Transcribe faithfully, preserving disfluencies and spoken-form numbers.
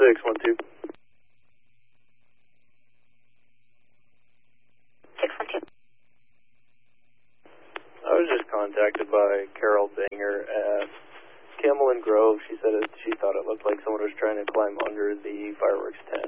six one two. six one two. I was just contacted by Carol Banger at Camelin Grove. She said it, she thought it looked like someone was trying to climb under the fireworks tent.